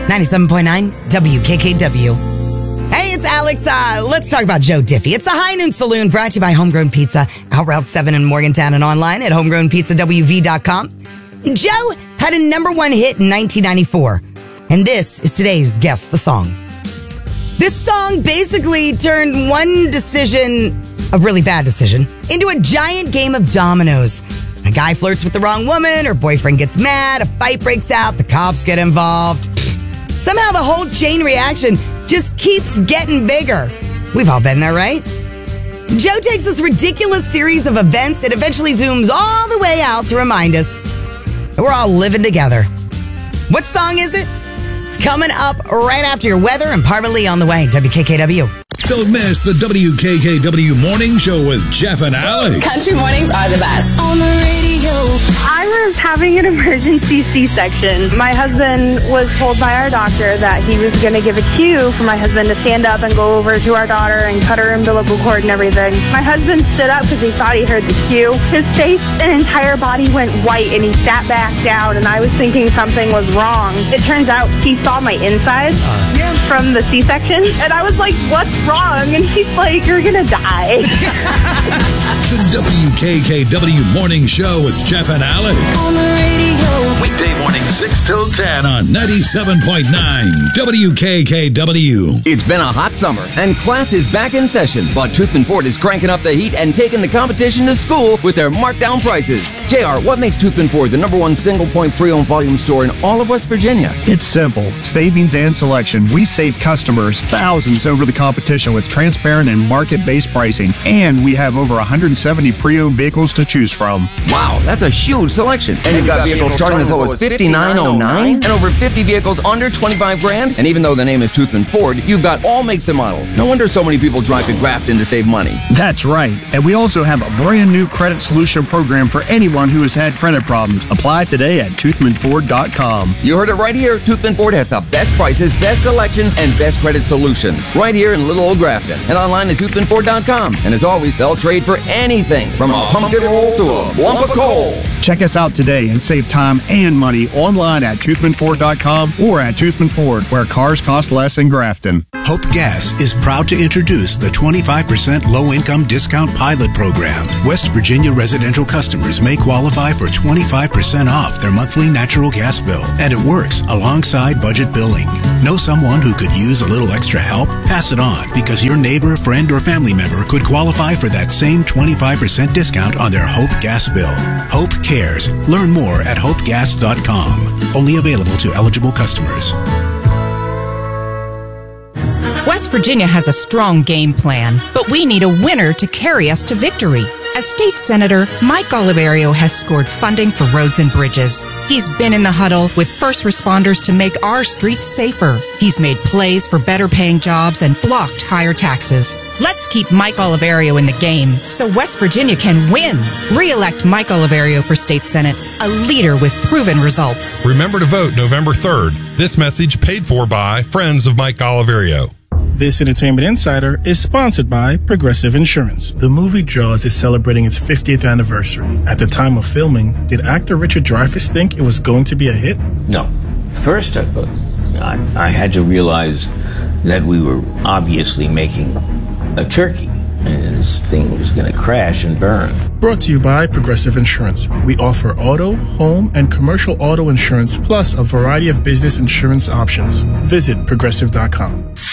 97.9 WKKW. Hey, it's Alex. Let's talk about Joe Diffie. It's a High Noon Saloon brought to you by Homegrown Pizza, out Route 7 in Morgantown and online at homegrownpizzawv.com. Joe had a number one hit in 1994, and this is today's Guess the Song. This song basically turned one decision, a really bad decision, into a giant game of dominoes. A guy flirts with the wrong woman, her boyfriend gets mad, a fight breaks out, the cops get involved. Somehow the whole chain reaction just keeps getting bigger. We've all been there, right? Joe takes this ridiculous series of events and eventually zooms all the way out to remind us that we're all living together. What song is it? It's coming up right after your weather and Parmalee on the way. WKKW. Don't miss the WKKW Morning Show with Jeff and Alex. Country mornings are the best. On the radio. I was having an emergency C-section. My husband was told by our doctor that he was going to give a cue for my husband to stand up and go over to our daughter and cut her umbilical cord and everything. My husband stood up because he thought he heard the cue. His face and entire body went white and he sat back down, and I was thinking something was wrong. It turns out he saw my insides from the C-section, and I was like, what's wrong? And he's like, you're going to die. The WKKW Morning Show with Jeff and Alex. On the radio. Weekday morning 6 till 10 on 97.9 WKKW. It's been a hot summer, and class is back in session, but Toothman Ford is cranking up the heat and taking the competition to school with their markdown prices. JR, what makes Toothman Ford the number one single-point pre-owned volume store in all of West Virginia? It's simple. Savings and selection. We save customers thousands over the competition with transparent and market-based pricing, and we have over 170 pre-owned vehicles to choose from. Wow, that's a huge selection. And you've got vehicles starting as low as $59,909 and over 50 vehicles under $25,000. And even though the name is Toothman Ford, you've got all makes and models. No wonder so many people drive to Grafton to save money. That's right. And we also have a brand new credit solution program for anyone who has had credit problems. Apply today at toothmanford.com. You heard it right here. Toothman Ford has the best prices, best selection, and best credit solutions. Right here in little old Grafton. And online at toothmanford.com. And as always, they'll trade for anything from a pumpkin roll to a lump of coal. Check us out today and save time and money online at toothmanford.com or at Toothman Ford, where cars cost less in Grafton. Hope Gas is proud to introduce the 25% low-income discount pilot program. West Virginia residential customers may qualify for 25% off their monthly natural gas bill, and it works alongside budget billing. Know someone who could use a little extra help? Pass it on, because your neighbor, friend, or family member could qualify for that same 25% discount on their Hope Gas bill. Hope cares. Learn more at hopegas.com. Only available to eligible customers. West Virginia has a strong game plan, but we need a winner to carry us to victory. As state senator, Mike Oliverio has scored funding for roads and bridges. He's been in the huddle with first responders to make our streets safer. He's made plays for better paying jobs and blocked higher taxes. Let's keep Mike Oliverio in the game so West Virginia can win. Re-elect Mike Oliverio for state senate, a leader with proven results. Remember to vote November 3rd. This message paid for by Friends of Mike Oliverio. This Entertainment Insider is sponsored by Progressive Insurance. The movie Jaws is celebrating its 50th anniversary. At the time of filming, did actor Richard Dreyfuss think it was going to be a hit? No. First, I had to realize that we were obviously making a turkey, and this thing was going to crash and burn. Brought to you by Progressive Insurance. We offer auto, home, and commercial auto insurance, plus a variety of business insurance options. Visit progressive.com.